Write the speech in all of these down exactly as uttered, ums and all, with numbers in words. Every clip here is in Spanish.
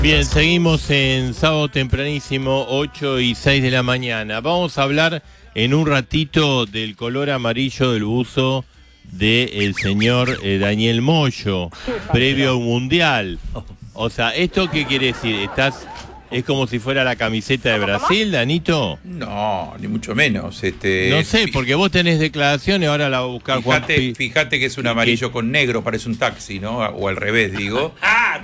Bien, seguimos en sábado tempranísimo, ocho y seis de la mañana. Vamos a hablar en un ratito del color amarillo del buzo del señor eh, Daniel Moyo, previo a un mundial. O sea, ¿esto qué quiere decir? ¿Estás, es como si fuera la camiseta de Brasil, Danito? No, ni mucho menos. Este, no sé, porque vos tenés declaraciones, ahora la va a buscar Juan. Fíjate, fíjate que es un amarillo que... con negro, parece un taxi, ¿no? O al revés, digo.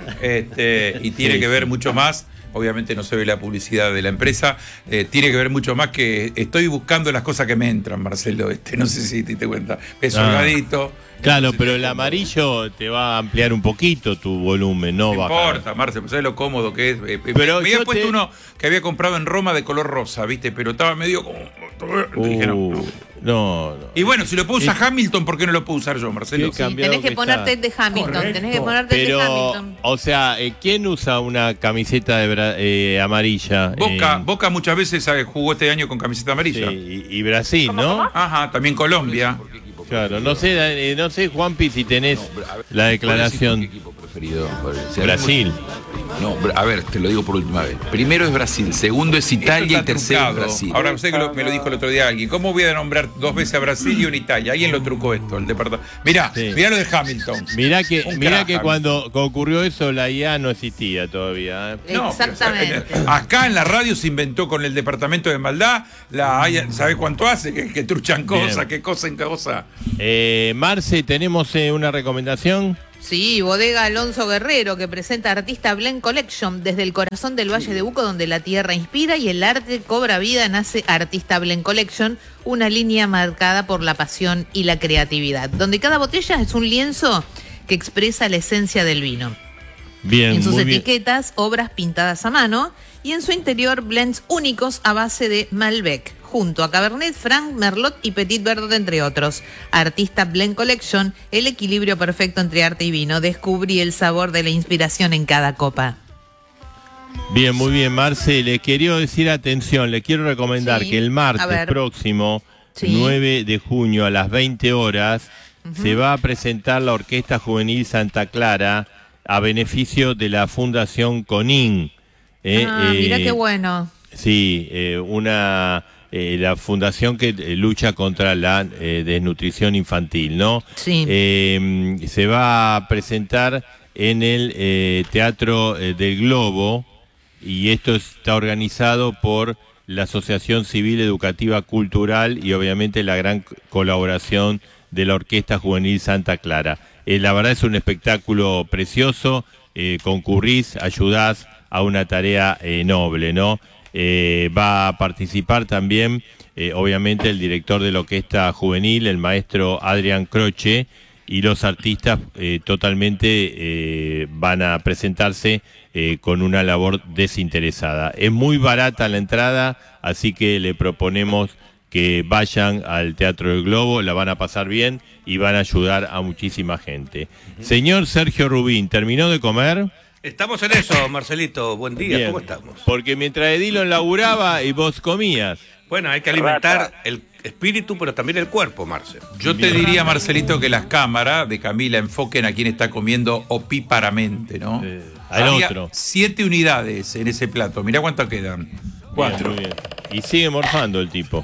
Este, y tiene sí, que ver sí. mucho más. Obviamente no se ve la publicidad de la empresa, eh, tiene que ver mucho más que estoy buscando las cosas que me entran, Marcelo, este, no sé si te diste cuenta, es ah, holgadito. Claro, pero el amarillo te va a ampliar un poquito tu volumen, no No va importa, Marcelo, ¿sabes lo cómodo que es? Eh, pero me había puesto te... uno que había comprado en Roma de color rosa, ¿viste? Pero estaba medio como... Uh, dije, no, no. No, no. Y bueno, si lo puedo usar es... Hamilton, ¿por qué no lo puedo usar yo, Marcelo? Sí, tenés que, que ponerte el de Hamilton, correcto. Tenés que ponerte el Pero, de Hamilton. O sea, ¿quién usa una camiseta de eh, amarilla? Boca, eh... Boca muchas veces jugó este año con camiseta amarilla. Sí, y, y Brasil, ¿no? Ajá, también Colombia. Claro, no sé, no sé, Juanpi, si tenés la declaración. ¿Qué equipo preferido? Brasil. No, a ver, te lo digo por última vez. Primero es Brasil, segundo es Italia y tercero es Brasil. Ahora sé que lo, me lo dijo el otro día alguien. ¿Cómo voy a nombrar dos veces a Brasil y una Italia? Alguien lo trucó esto, el departamento. Mirá, sí. mirá lo de Hamilton. Mirá que, mirá que cuando ocurrió eso la I A no existía todavía. ¿eh? No, exactamente. Pero, acá en la radio se inventó con el departamento de maldad. La ¿sabés cuánto hace? Que, que truchan cosas, qué cosa en cosa. Eh, Marce, ¿tenemos eh, una recomendación? Sí, Bodega Alonso Guerrero, que presenta Artista Blend Collection desde el corazón del Valle de Uco, donde la tierra inspira y el arte cobra vida. Nace Artista Blend Collection, una línea marcada por la pasión y la creatividad, donde cada botella es un lienzo que expresa la esencia del vino. Bien, en sus muy etiquetas, bien. Obras pintadas a mano, y en su interior blends únicos a base de Malbec, junto a Cabernet Franc, Merlot y Petit Verdot, entre otros. Artista Blend Collection, el equilibrio perfecto entre arte y vino. Descubrí el sabor de la inspiración en cada copa. Bien, muy bien, Marce. Le quiero decir, atención, le quiero recomendar sí, que el martes próximo, sí. nueve de junio a las veinte horas, uh-huh. se va a presentar la Orquesta Juvenil Santa Clara a beneficio de la Fundación CONIN. Eh, ah, eh, mira qué bueno. Sí, eh, una... Eh, la fundación que eh, lucha contra la eh, desnutrición infantil, ¿no? Sí. Eh, se va a presentar en el eh, Teatro eh, del Globo, y esto está organizado por la Asociación Civil Educativa Cultural y obviamente la gran colaboración de la Orquesta Juvenil Santa Clara. Eh, la verdad es un espectáculo precioso, eh, concurrís, ayudás a una tarea eh, noble, ¿no? Eh, va a participar también, eh, obviamente, el director de la Orquesta Juvenil, el maestro Adrián Croce, y los artistas eh, totalmente eh, van a presentarse eh, con una labor desinteresada. Es muy barata la entrada, así que le proponemos que vayan al Teatro del Globo, la van a pasar bien y van a ayudar a muchísima gente. Uh-huh. Señor Sergio Rubín, ¿terminó de comer? Estamos en eso, Marcelito. Buen día, bien. ¿Cómo estamos? Porque mientras Edilon laburaba y vos comías. Bueno, hay que alimentar el espíritu, pero también el cuerpo, Marcel. Yo te diría, Marcelito, que las cámaras de Camila enfoquen a quien está comiendo opíparamente, ¿no? Eh, al Había otro. Siete unidades en ese plato. Mirá cuánto quedan. Cuatro. Bien, bien. Y sigue morfando el tipo.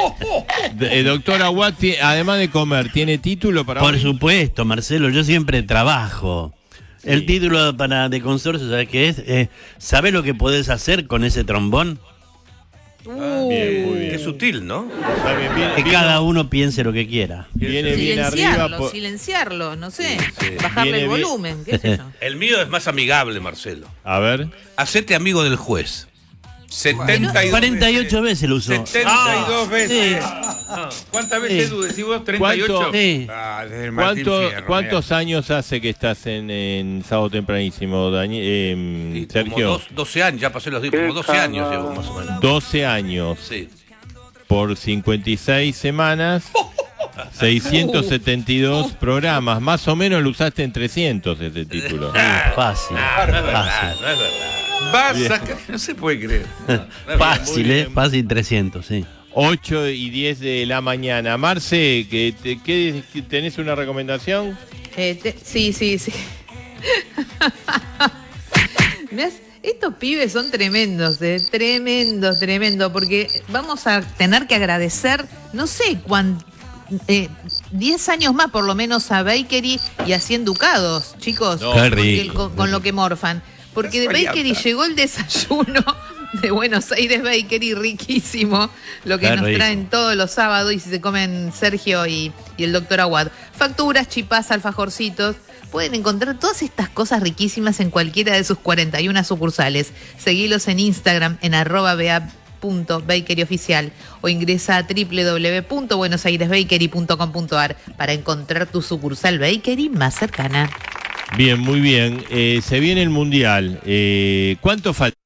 El doctor Aguad, además de comer, ¿tiene título para Por hoy? supuesto, Marcelo, yo siempre trabajo. Sí. El título para de consorcio, ¿sabes qué es? Eh, ¿Sabés lo que podés hacer con ese trombón? Uh, bien, muy bien. Qué sutil, ¿no? Está bien, bien, que bien, cada uno piense lo que quiera. Viene bien silenciarlo, arriba. Por... silenciarlo, no sé. Sí, sí. Bajarle Viene el bien. volumen, qué sé yo. El mío es más amigable, Marcelo. A ver. Hacete amigo del juez. setenta y dos cuarenta y ocho veces lo usó. setenta y dos ah, veces. Sí. ¿Cuántas veces tú decís vos? treinta y ocho. ¿Cuánto, sí. ah, ¿Cuánto, Fierro, ¿Cuántos mirá. años hace que estás en, en Sábado Tempranísimo, Dani, eh, sí, Sergio? Como dos, doce años, ya pasé los días, como doce años llevo más o menos. doce años. Sí. Por cincuenta y seis semanas, seiscientos setenta y dos programas. Más o menos lo usaste en trescientos ese título. Fácil. No, no es verdad, fácil. no es verdad. Vas a... No se puede creer. Fácil, ¿eh? Fácil trescientos, sí. ocho y diez de la mañana. Marce, ¿que te, que, ¿tenés una recomendación? Eh, te, sí, sí, sí. ¿Me has, Estos pibes son tremendos, eh, tremendos, tremendos, porque vamos a tener que agradecer, no sé cuánto, eh, diez años más por lo menos a Bakery y a cien ducados, chicos, No, porque qué el- con, con lo que morfan. Porque de Casualidad. Bakery llegó el desayuno de Buenos Aires Bakery, riquísimo, lo que Qué nos rico. traen todos los sábados y se comen Sergio y, y el doctor Aguad. Facturas, chipás, alfajorcitos. Pueden encontrar todas estas cosas riquísimas en cualquiera de sus cuarenta y una sucursales. Seguilos en Instagram en arroba bea punto bakery oficial o ingresa a doble u doble u doble u punto buenos aires bakery punto com punto a r para encontrar tu sucursal Bakery más cercana. Bien, muy bien. Eh, se viene el Mundial. Eh, ¿Cuánto falta?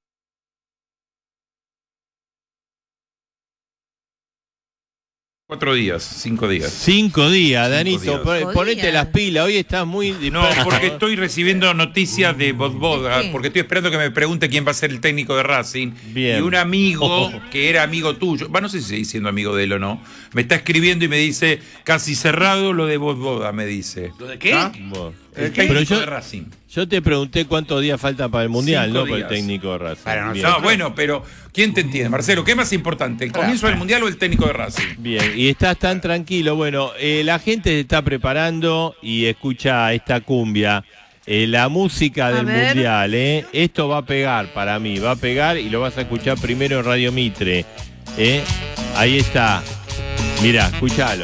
Cuatro días, cinco días. Cinco días, Cinco Danito. días. pon- Cinco Ponete días. las pilas. Hoy estás muy No, disperso. porque estoy recibiendo noticias de Vodvoda, ¿De qué? porque estoy esperando que me pregunte quién va a ser el técnico de Racing. Bien. Y un amigo Oh. que era amigo tuyo, va, no sé si sigue siendo amigo de él o no, me está escribiendo y me dice, casi cerrado lo de Vodvoda, me dice. ¿Lo de qué? ¿Ah? Bueno. El Pero técnico yo- de Racing. Yo te pregunté cuántos días faltan para el Mundial, Cinco no por el días. técnico de Racing. Para Bien. nosotros. No, bueno, pero ¿quién te entiende, Marcelo? ¿Qué es más importante, el comienzo del Mundial o el técnico de Racing? Bien, y estás tan tranquilo. Bueno, eh, la gente se está preparando y escucha esta cumbia. Eh, la música A del ver. Mundial, ¿eh? Esto va a pegar para mí, va a pegar y lo vas a escuchar primero en Radio Mitre. ¿eh? Ahí está. Mirá, escuchalo.